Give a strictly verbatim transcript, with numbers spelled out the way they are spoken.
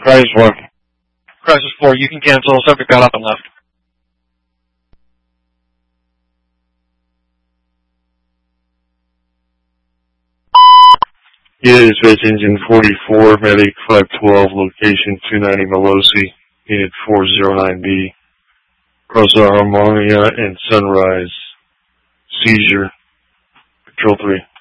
Crisis four. Crisis four, you can cancel. Subject got up and left. Unit Dispatch Engine forty-four, Medic five twelve, location two ninety Melosi, Unit four oh nine B. Cross Harmonia and Sunrise. Seizure. Control three.